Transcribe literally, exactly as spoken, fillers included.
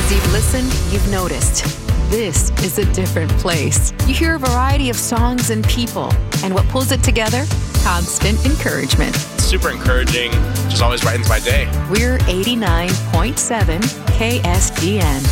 As you've listened, you've noticed. This is a different place. You hear a variety of songs and people, and what pulls it together? Constant encouragement. Super encouraging, just always brightens my day. We're eighty-nine point seven K S D N.